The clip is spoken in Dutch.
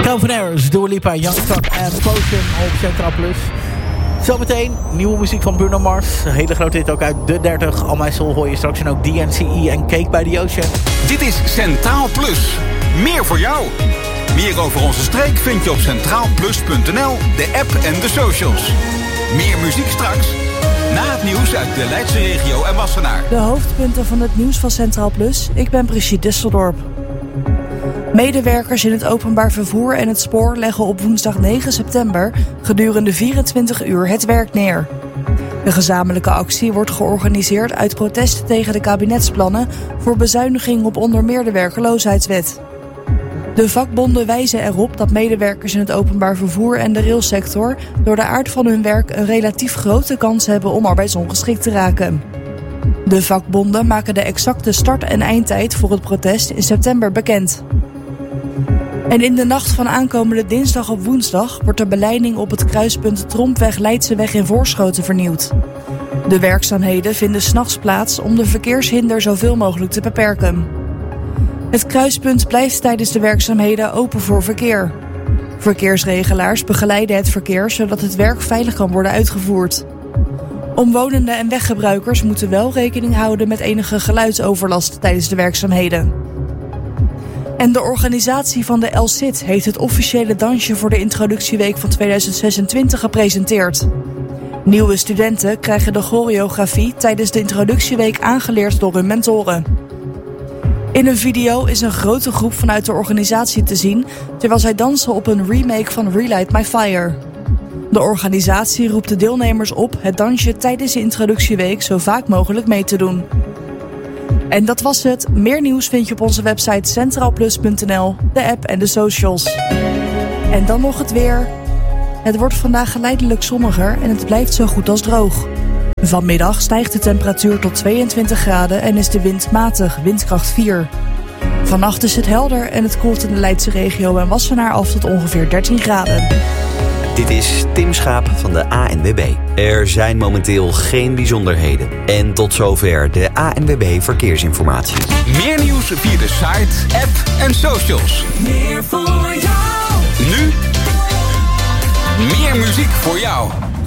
Calvin Harris, Dua Lipa, Young Thug en Potion op Centraal Plus. Zometeen nieuwe muziek van Bruno Mars. Een hele grote hit ook uit de 30. All My Soul hoor je straks en ook DNCE en Cake by the Ocean. Dit is Centraal Plus. Meer voor jou. Meer over onze streek vind je op centraalplus.nl, de app en de socials. Meer muziek straks. Na het nieuws uit de Leidse regio en Wassenaar. De hoofdpunten van het nieuws van Centraal Plus. Ik ben Brigitte Disseldorp. Medewerkers in het openbaar vervoer en het spoor leggen op woensdag 9 september gedurende 24 uur het werk neer. De gezamenlijke actie wordt georganiseerd uit protest tegen de kabinetsplannen voor bezuiniging op onder meer de werkeloosheidswet. De vakbonden wijzen erop dat medewerkers in het openbaar vervoer en de railsector door de aard van hun werk een relatief grote kans hebben om arbeidsongeschikt te raken. De vakbonden maken de exacte start- en eindtijd voor het protest in september bekend. En in de nacht van aankomende dinsdag op woensdag wordt de beleiding op het kruispunt Trompweg-Leidseweg in Voorschoten vernieuwd. De werkzaamheden vinden 's nachts plaats om de verkeershinder zoveel mogelijk te beperken. Het kruispunt blijft tijdens de werkzaamheden open voor verkeer. Verkeersregelaars begeleiden het verkeer zodat het werk veilig kan worden uitgevoerd. Omwonenden en weggebruikers moeten wel rekening houden met enige geluidsoverlast tijdens de werkzaamheden. En de organisatie van de El Cid heeft het officiële dansje voor de introductieweek van 2026 gepresenteerd. Nieuwe studenten krijgen de choreografie tijdens de introductieweek aangeleerd door hun mentoren. In een video is een grote groep vanuit de organisatie te zien terwijl zij dansen op een remake van Relight My Fire. De organisatie roept de deelnemers op het dansje tijdens de introductieweek zo vaak mogelijk mee te doen. En dat was het. Meer nieuws vind je op onze website centraalplus.nl, de app en de socials. En dan nog het weer. Het wordt vandaag geleidelijk zonniger en het blijft zo goed als droog. Vanmiddag stijgt de temperatuur tot 22 graden en is de wind matig, windkracht 4. Vannacht is het helder en het koelt in de Leidse regio en Wassenaar af tot ongeveer 13 graden. Dit is Tim Schaap van de ANWB. Er zijn momenteel geen bijzonderheden. En tot zover de ANWB Verkeersinformatie. Meer nieuws via de site, app en socials. Meer voor jou. Nu meer muziek voor jou.